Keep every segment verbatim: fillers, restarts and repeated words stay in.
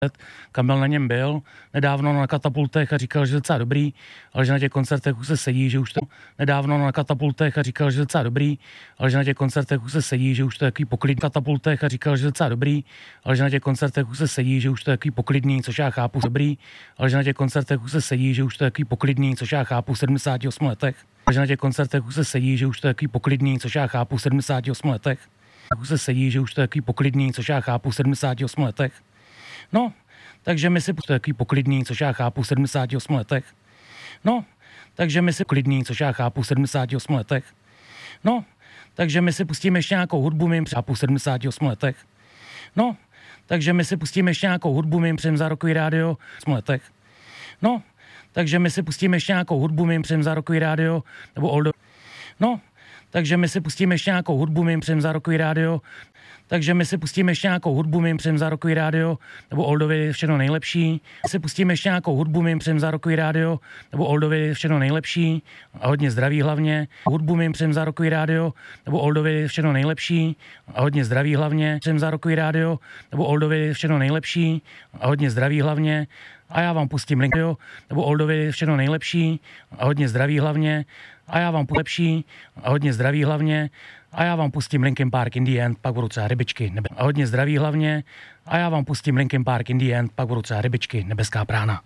Kamil na něm byl nedávno na katapultech a říkal, že je docela dobrý, ale že na těch koncertech už se sedí, že už to nedávno na katapultech a říkal, že je docela dobrý, ale že na těch koncertech už se sedí, že už to je takový poklidný katapultech a říkal, že je docela dobrý, ale že na těch koncertech už se sedí, že už to je takový poklidný, což já chápu, dobrý, ale že na těch koncertech už se sedí, že už to je takový poklidný, což já chápu v sedmdesáti osmi letech, ale že na těch koncertech už se sedí, že už to je takový poklidný, což já chápu v sedmdesáti osmi letech, už se sedí, že už to je takový poklidný, což já chápu v sedmdesáti osmi letech. No, takže my si to je takový poklidný, což já chápu v sedmdesáti osmi letech. No, takže my si klidný, což já chápu v sedmdesáti osmi letech. No, takže my si pustíme ještě nějakou hudbu, mým chápu v sedmdesáti osmi letech. No, takže my si pustíme ještě nějakou hudbu, mým přem za rokový rádio v osmi letech. No, takže my si pustíme ještě nějakou hudbu, mým přem za rokový rádio nebo oldo. No, takže my si pustíme ještě nějakou hudbu, mým přem za rokový rádio. Takže my si pustíme ještě nějakou hudbu, mým přem za rokový rádio, nebo Oldovi všechno nejlepší. My si pustíme ještě nějakou hudbu, mým přem za rokový rádio, nebo Oldovi všechno nejlepší a hodně zdraví hlavně. Hudbu mým přem za rokový rádio, nebo Oldovi všechno nejlepší a hodně zdraví hlavně. Přem za rokový rádio, nebo Oldovi všechno nejlepší a hodně zdraví hlavně. A já vám pustím link, nebo Oldovi všechno nejlepší a hodně zdraví hlavně. A já vám lepší a hodně zdraví hlavně. A já vám pustím Linkin Park in the End, pak budou třeba rybičky. Nebe... A hodně zdraví hlavně. A já vám pustím Linkin Park in the End, pak budou třeba rybičky, nebeská prána.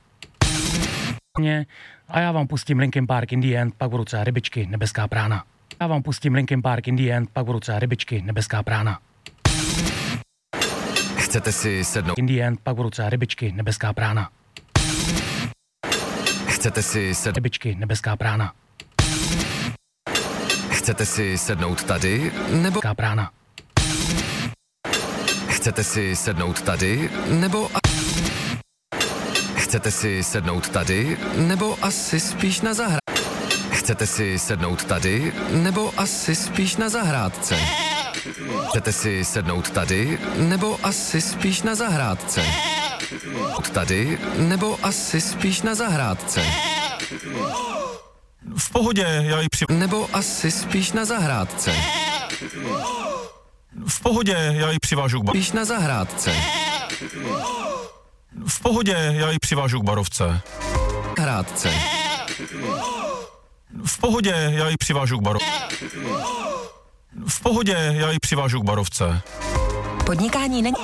A já vám pustím Linkin Park in the End, pak budou třeba rybičky, nebeská prána. Já vám pustím Linkin Park in the End, pak budou třeba rybičky, nebeská prána. Chcete si sednout in the End, pak budou třeba rybičky, nebeská prána. Chcete si sednout rybičky, nebeská prána. Chcete si sednout tady, nebo prána. Chcete si sednout tady, nebo a... Chcete si sednout tady, nebo asi spíš na zahrádce? Chcete si sednout tady, nebo asi spíš na zahrádce? Chcete si sednout tady, nebo asi spíš na zahrádce? Tady, nebo asi spíš na zahrádce? V pohodě, já ji při... Nebo asi spíš na zahrádce? V pohodě, já ji přivážu k bar... Spíš na zahrádce? V pohodě, já ji přivážu k barovce. Hrádce? V pohodě, já ji přivážu k baro... V pohodě, já ji přivážu k barovce. Podnikání není...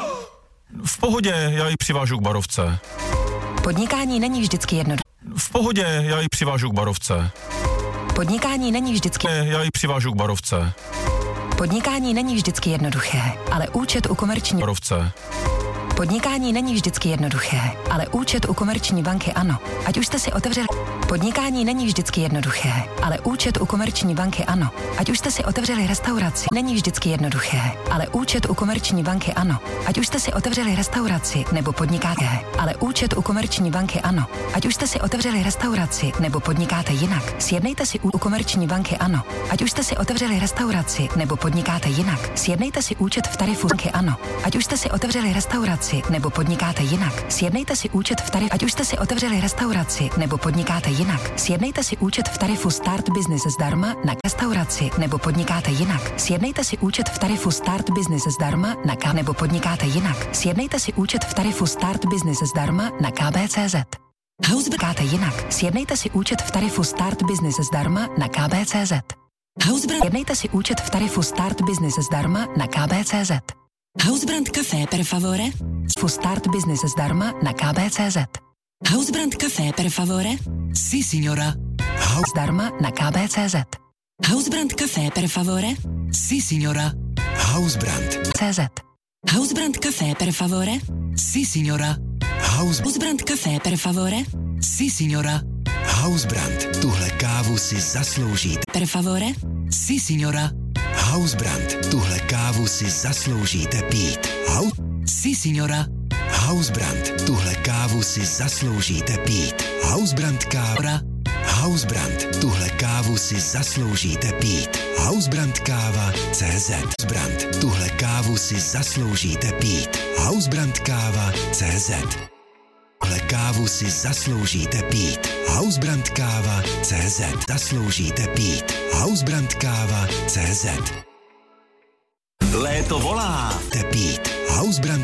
V pohodě, já ji přivážu k barovce. Podnikání není vždycky jednoduché. V pohodě, já ji přivážu k barovce. Podnikání není vždycky... Já ji přivážu k barovce. Podnikání není vždycky jednoduché, ale účet u komerční... Barovce. Podnikání není vždycky jednoduché, ale účet u komerční banky ano. Ať už jste si otevřeli... Podnikání není vždycky jednoduché, ale účet u komerční banky ano. Ať už jste si otevřeli restauraci, není vždycky jednoduché, ale účet u komerční banky ano. Ať už jste si otevřeli restauraci nebo podnikáte, ale účet u komerční banky ano. Ať už jste si otevřeli restauraci nebo podnikáte jinak, sjednejte si u komerční banky ano. Ať už jste si otevřeli restauraci nebo podnikáte jinak, sjednejte si účet v tarifu banky ano. Ať už jste si otevřeli restauraci nebo podnikáte jinak, sjednejte si účet v tarifu. Ať už jste si otevřeli restauraci nebo podnikáte jinak, sjednejte si účet v tarifu Start Business zdarma na restauraci nebo podnikáte jinak, sjednejte si účet v tarifu Start Business zdarma na K nebo podnikáte jinak, sjednejte si účet v tarifu Start Business zdarma na K B tečka cé zet. Housebrand jinak, sjednejte si účet v tarifu Start Business zdarma na K B tečka cé zet. Housebrand, sjednejte si účet v tarifu Start Business zdarma na K B tečka cé zet. Housebrand Café per favore, fu Start Business zdarma na K B tečka cé zet. Housebrand Café per favore, si signora. House zdarma na K B tečka cé zet. Housebrand Café per favore, si signora. Housebrand. cé zet. Housebrand Café per favore, si signora. House. Housebrand Café per favore, si signora. Housebrand. Tuhle kávu si zasloužíte. Per favore, si signora. Housebrand. Tuhle kávu si zasloužíte pít. House. Si signora. Housebrand. Tuhle kávu si zasloužíte pít. Housebrand káva. Housebrand. Tuhle kávu si zasloužíte pít. Housebrand káva tečka cé zet. Housebrand. Tuhle kávu si zasloužíte pít. Housebrand káva tečka cé zet. Tuhle kávu si zasloužíte pít. Housebrand káva tečka cé zet. Zasloužíte pít. Housebrand káva tečka cé zet. Léto volá. Pít. Housebrand